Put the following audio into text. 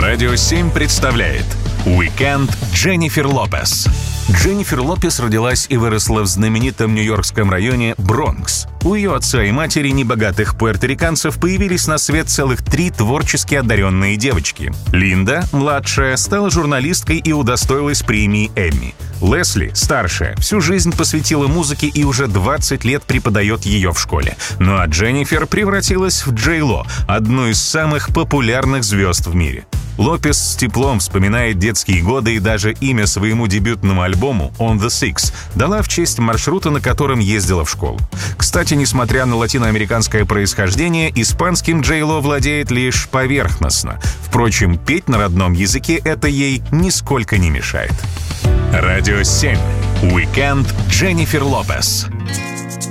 Радио 7 представляет «Уикенд Дженнифер Лопес». Дженнифер Лопес родилась и выросла в знаменитом нью-йоркском районе Бронкс. У ее отца и матери, небогатых пуэрториканцев, появились на свет целых 3 творчески одаренные девочки. Линда, младшая, стала журналисткой и удостоилась премии Эмми. Лесли, старшая, всю жизнь посвятила музыке и уже 20 лет преподает ее в школе. Ну а Дженнифер превратилась в Джей Ло, одну из самых популярных звезд в мире. Лопес с теплом вспоминает детские годы и даже имя своему дебютному альбому «On the Six» дала в честь маршрута, на котором ездила в школу. Кстати, несмотря на латиноамериканское происхождение, испанским Джей Ло владеет лишь поверхностно. Впрочем, петь на родном языке это ей нисколько не мешает. Радио 7. Уикенд Дженнифер Лопес.